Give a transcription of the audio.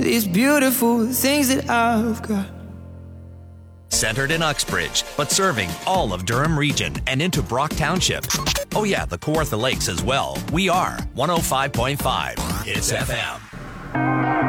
these beautiful things that I've got. Centered in Uxbridge, but serving all of Durham region and into Brock Township. Oh yeah, the Kawartha Lakes as well. We are 105.5 Hits FM.